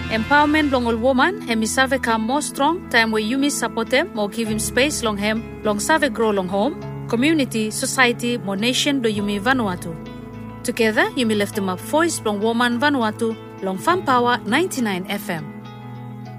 Empowerment long all woman, hemi save come more strong, time where you support them, more give him space long him, long save grow long home, community, society, more nation do Yumi Vanuatu. Together, Yumi lift them up voice long woman Vanuatu, long Fan Power 99 FM.